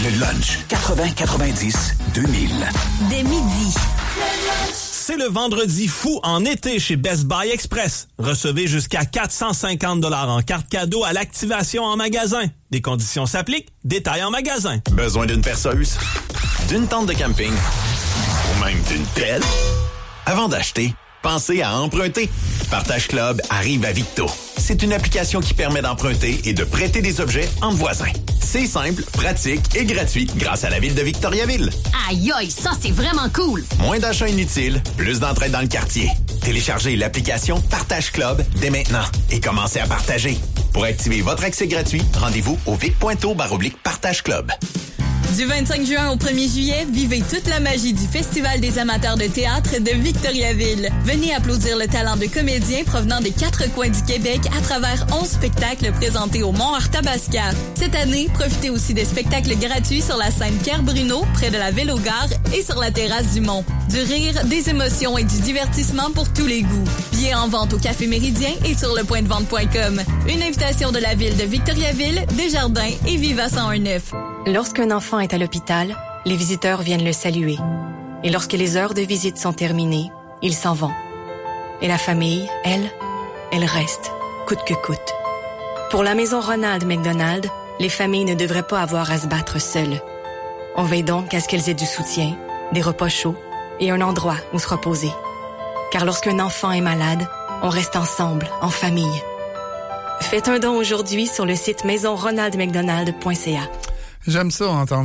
Le lunch 80-90-2000. Dès midi. C'est le vendredi fou en été chez Best Buy Express. Recevez jusqu'à 450 $ en carte cadeau à l'activation en magasin. Des conditions s'appliquent. Détails en magasin. Besoin d'une perceuse? D'une tente de camping? Ou même d'une pelle? Avant d'acheter, pensez à emprunter. Partage Club arrive à Victo. C'est une application qui permet d'emprunter et de prêter des objets entre voisins. C'est simple, pratique et gratuit grâce à la ville de Victoriaville. Aïe aïe, ça c'est vraiment cool! Moins d'achats inutiles, plus d'entraide dans le quartier. Téléchargez l'application Partage Club dès maintenant et commencez à partager. Pour activer votre accès gratuit, rendez-vous au vic.to/Partage Club. Du 25 juin au 1er juillet, vivez toute la magie du Festival des amateurs de théâtre de Victoriaville. Venez applaudir le talent de comédiens provenant des 4 coins du Québec à travers 11 spectacles présentés au Mont-Arthabasca. Cette année, profitez aussi des spectacles gratuits sur la scène Pierre-Bruno, près de la Vélogare et sur la terrasse du Mont. Du rire, des émotions et du divertissement pour tous les goûts. Billets en vente au Café Méridien et sur lepointdevente.com. Une invitation de la ville de Victoriaville, Desjardins et Viva 101.9. Lorsqu'un enfant est à l'hôpital, les visiteurs viennent le saluer. Et lorsque les heures de visite sont terminées, ils s'en vont. Et la famille, elle reste, coûte que coûte. Pour la maison Ronald McDonald, les familles ne devraient pas avoir à se battre seules. On veille donc à ce qu'elles aient du soutien, des repas chauds et un endroit où se reposer. Car lorsqu'un enfant est malade, on reste ensemble, en famille. Faites un don aujourd'hui sur le site maisonronaldmcdonald.ca. J'aime ça, entendre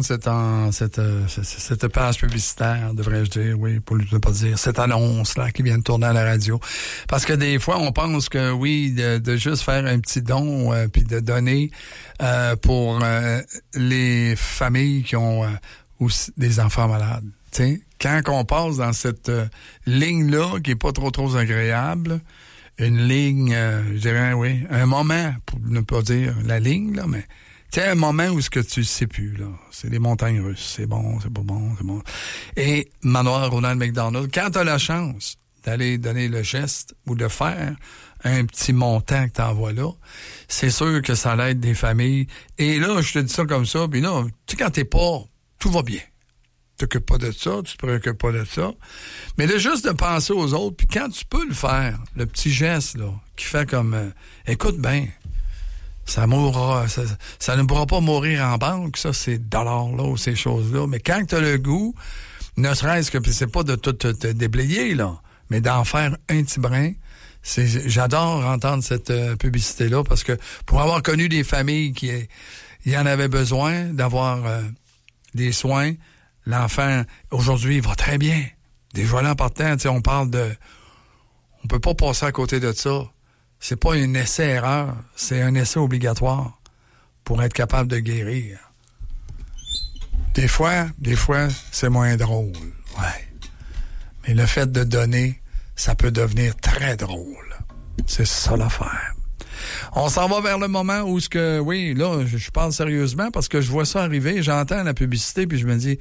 cette page publicitaire, devrais-je dire, oui, pour ne pas dire, cette annonce-là qui vient de tourner à la radio. Parce que des fois, on pense que, oui, de juste faire un petit don, puis de donner pour les familles qui ont aussi des enfants malades. T'sais, quand on passe dans cette ligne-là, qui est pas trop agréable, une ligne, je dirais, oui, un moment, pour ne pas dire la ligne, là, mais... Tu sais, un moment où ce que tu sais plus, là. C'est des montagnes russes. C'est bon, c'est pas bon, c'est bon. Et Manoir Ronald McDonald, quand t'as la chance d'aller donner le geste ou de faire un petit montant que t'envoies là, c'est sûr que ça l'aide des familles. Et là, je te dis ça comme ça, puis là, tu sais, quand t'es pas, tout va bien. Tu t'occupes pas de ça, tu te préoccupes pas de ça. Mais là, juste de penser aux autres, puis quand tu peux le faire, le petit geste, là, qui fait comme, écoute bien, ça mourra, ça ne pourra pas mourir en banque, ça, ces dollars-là ou ces choses-là. Mais quand tu as le goût, ne serait-ce que, puis c'est pas de tout te déblayer, là, mais d'en faire un petit brin, j'adore entendre cette publicité-là, parce que pour avoir connu des familles qui en avaient besoin d'avoir des soins, l'enfant, aujourd'hui, il va très bien. Déjà là, en partant, tu sais, on parle de... On peut pas passer à côté de ça. C'est pas un essai-erreur, c'est un essai obligatoire pour être capable de guérir. Des fois, c'est moins drôle, ouais. Mais le fait de donner, ça peut devenir très drôle. C'est ça l'affaire. On s'en va vers le moment où ce que, oui, là, je parle sérieusement parce que je vois ça arriver, j'entends la publicité puis je me dis...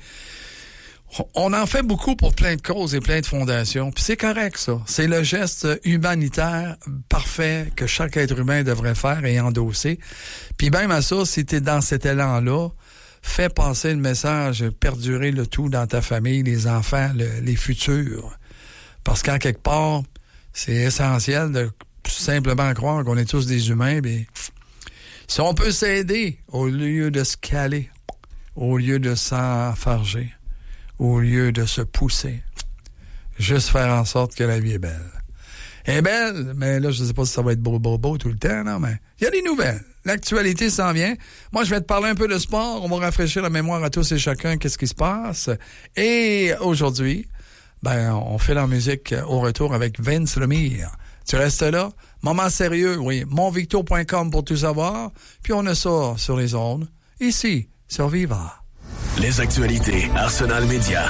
On en fait beaucoup pour plein de causes et plein de fondations. Puis c'est correct, ça. C'est le geste humanitaire parfait que chaque être humain devrait faire et endosser. Puis même à ça, si t'es dans cet élan-là, fais passer le message, perdurer le tout dans ta famille, les enfants, les futurs. Parce qu'en quelque part, c'est essentiel de simplement croire qu'on est tous des humains. Mais si on peut s'aider au lieu de se caler, au lieu de s'enfarger, au lieu de se pousser. Juste faire en sorte que la vie est belle. Elle est belle, mais là, je ne sais pas si ça va être beau tout le temps, non, mais il y a des nouvelles. L'actualité s'en vient. Moi, je vais te parler un peu de sport. On va rafraîchir la mémoire à tous et chacun, qu'est-ce qui se passe. Et aujourd'hui, on fait la musique au retour avec Vince Lemire. Tu restes là? Moment sérieux, oui. monvicto.com pour tout savoir. Puis on a ça sur les ondes. Ici, sur Viva. Les actualités Arsenal Média.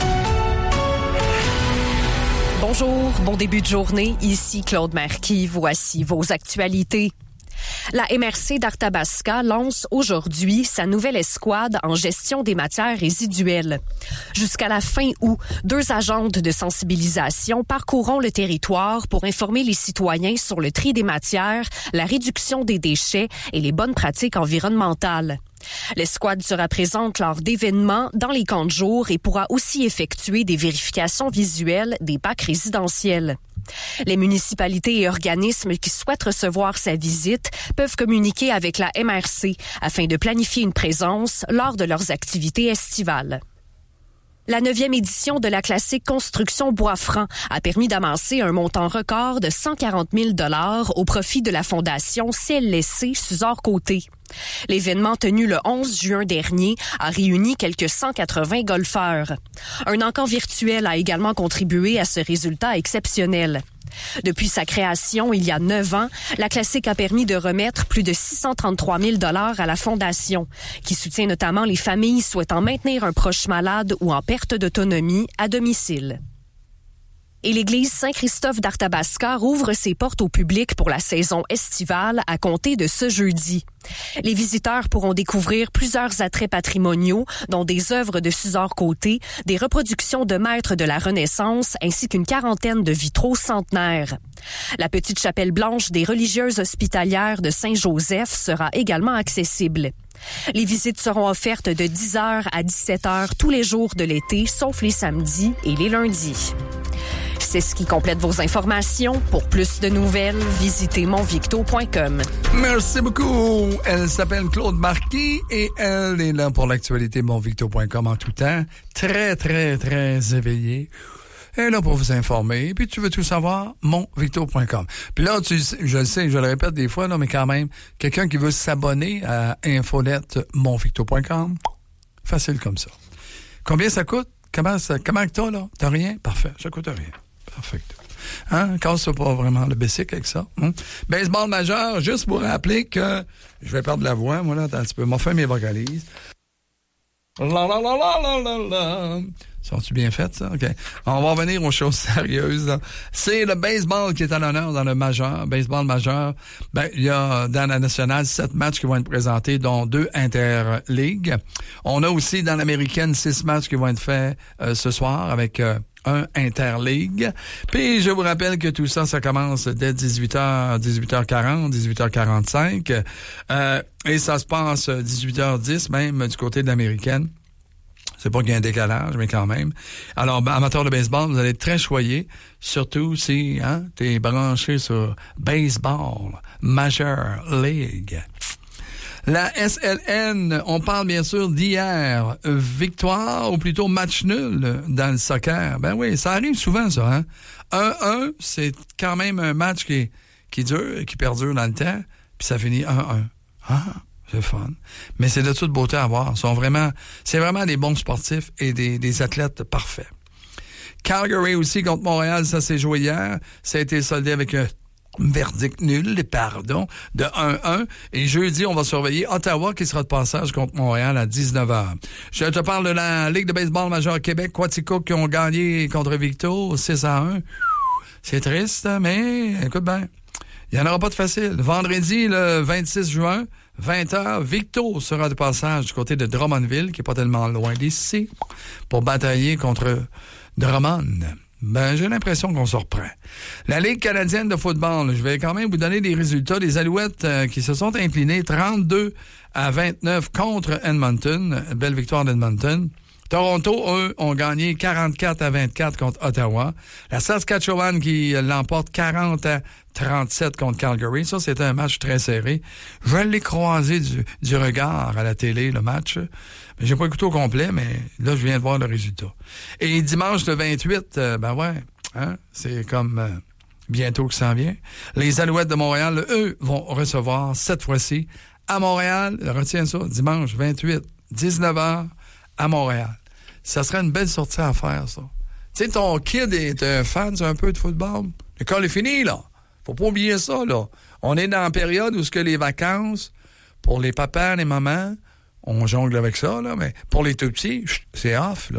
Bonjour, bon début de journée. Ici Claude Marquis. Voici vos actualités. La MRC d'Arthabasca lance aujourd'hui sa nouvelle escouade en gestion des matières résiduelles. Jusqu'à la fin août, 2 agentes de sensibilisation parcourront le territoire pour informer les citoyens sur le tri des matières, la réduction des déchets et les bonnes pratiques environnementales. L'escouade sera présente lors d'événements dans les camps de jour et pourra aussi effectuer des vérifications visuelles des parcs résidentiels. Les municipalités et organismes qui souhaitent recevoir sa visite peuvent communiquer avec la MRC afin de planifier une présence lors de leurs activités estivales. La 9e édition de la classique Construction Bois-Franc a permis d'amasser un montant record de 140 000 $ au profit de la fondation CLSC Suzor-Côté. L'événement tenu le 11 juin dernier a réuni quelques 180 golfeurs. Un encamp virtuel a également contribué à ce résultat exceptionnel. Depuis sa création il y a 9 ans, la classique a permis de remettre plus de 633 000 $ à la Fondation, qui soutient notamment les familles souhaitant maintenir un proche malade ou en perte d'autonomie à domicile. Et l'église Saint-Christophe d'Arthabasca rouvre ses portes au public pour la saison estivale à compter de ce jeudi. Les visiteurs pourront découvrir plusieurs attraits patrimoniaux, dont des œuvres de Suzor-Côté, des reproductions de maîtres de la Renaissance ainsi qu'une quarantaine de vitraux centenaires. La petite chapelle blanche des religieuses hospitalières de Saint-Joseph sera également accessible. Les visites seront offertes de 10h à 17h tous les jours de l'été, sauf les samedis et les lundis. C'est ce qui complète vos informations. Pour plus de nouvelles, visitez monvicto.com. Merci beaucoup. Elle s'appelle Claude Marquis et elle est là pour l'actualité monvicto.com en tout temps. Très, très, très éveillée. Elle est là pour vous informer. Puis tu veux tout savoir, monvicto.com. Puis là, je le sais, je le répète des fois, là, mais quand même, quelqu'un qui veut s'abonner à infolette.monvicto.com, facile comme ça. Combien ça coûte? Comment que t'as, là? T'as rien? Parfait. Ça coûte rien. Parfait. Hein? Casse pas vraiment le basic avec ça. Hein? Baseball majeur, juste pour rappeler que je vais perdre la voix, moi, là, attends un petit peu. M'en fait mes vocalises. La la la la la la la. Sont-tu bien faites, ça? OK. On va revenir aux choses sérieuses, là. C'est le baseball qui est à l'honneur dans le majeur. Baseball majeur. Ben, il y a dans la nationale 7 matchs qui vont être présentés, dont 2 interligues. On a aussi dans l'américaine 6 matchs qui vont être faits ce soir avec un interligue. Puis je vous rappelle que tout ça, ça commence dès 18h, 18h40, 18h45. Et ça se passe 18h10 même du côté de l'américaine. C'est pas qu'il y a un décalage, mais quand même. Alors, amateurs de baseball, vous allez être très choyés, surtout si t'es branché sur Baseball Major League. La SLN, on parle bien sûr d'hier. Victoire, ou plutôt match nul dans le soccer. Ben oui, ça arrive souvent, ça. Hein? 1-1, c'est quand même un match qui dure, qui perdure dans le temps, puis ça finit 1-1. Ah, c'est fun. Mais c'est de toute beauté à voir. C'est vraiment des bons sportifs et des athlètes parfaits. Calgary aussi contre Montréal, ça s'est joué hier. Ça a été soldé avec un verdict nul, de 1-1. Et jeudi, on va surveiller Ottawa qui sera de passage contre Montréal à 19h. Je te parle de la Ligue de baseball majeure Québec, Quatico qui ont gagné contre Victo 6-1. C'est triste, mais écoute bien, il n'y en aura pas de facile. Vendredi, le 26 juin, 20h, Victo sera de passage du côté de Drummondville, qui est pas tellement loin d'ici, pour batailler contre Drummond. Ben, j'ai l'impression qu'on se reprend. La Ligue canadienne de football, je vais quand même vous donner des résultats. Les Alouettes qui se sont inclinés 32-29 contre Edmonton. Belle victoire d'Edmonton. Toronto, eux, ont gagné 44-24 contre Ottawa. La Saskatchewan qui l'emporte 40-37 contre Calgary. Ça, c'était un match très serré. Je l'ai croisé du regard à la télé, le match. J'ai pas écouté au complet, mais là, je viens de voir le résultat. Et dimanche, le 28, c'est comme bientôt que ça en vient. Les Alouettes de Montréal, eux, vont recevoir cette fois-ci à Montréal. Retiens ça, dimanche 28, 19h. À Montréal. Ça serait une belle sortie à faire, ça. Tu sais, ton kid est un fan un peu de football. L'école est finie, là. Faut pas oublier ça, là. On est dans la période où ce que les vacances, pour les papas, les mamans, on jongle avec ça, là, mais pour les tout petits, c'est off, là.